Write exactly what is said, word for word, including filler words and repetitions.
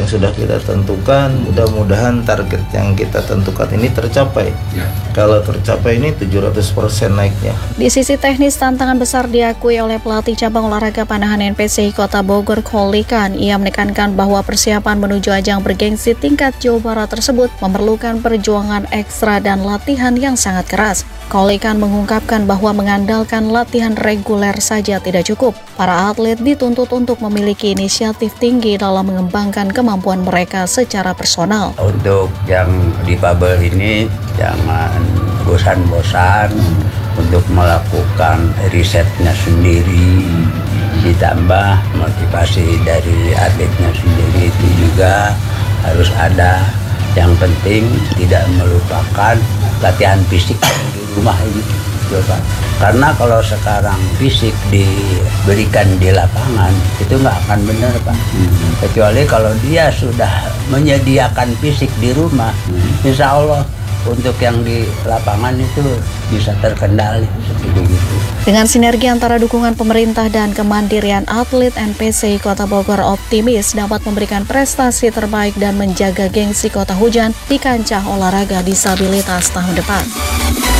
yang sudah kita tentukan, mudah-mudahan target yang kita tentukan ini tercapai. Ya. Kalau tercapai ini tujuh ratus persen naiknya. Di sisi teknis, tantangan besar diakui oleh pelatih cabang olahraga panahan N P C I Kota Bogor, Kholikan. Ia menekankan bahwa persiapan menuju ajang bergengsi tingkat Jawa Barat tersebut memerlukan perjuangan ekstra dan latihan yang sangat keras. Kholikan mengungkapkan bahwa mengandalkan latihan reguler saja tidak cukup. Para atlet dituntut untuk memiliki inisiatif tinggi dalam mengembangkan kemampuan mereka secara personal. Untuk yang difabel ini jangan bosan-bosan untuk melakukan risetnya sendiri, ditambah motivasi dari atletnya sendiri itu juga harus ada. Yang penting tidak melupakan latihan fisik di rumah ini, Pak. Karena kalau sekarang fisik diberikan di lapangan itu nggak akan benar, Pak. Hmm. Kecuali kalau dia sudah menyediakan fisik di rumah, hmm. Insya Allah untuk yang di lapangan itu bisa terkendali seperti itu. Dengan sinergi antara dukungan pemerintah dan kemandirian atlet, N P C I Kota Bogor optimis dapat memberikan prestasi terbaik dan menjaga gengsi Kota Hujan di kancah olahraga disabilitas tahun depan.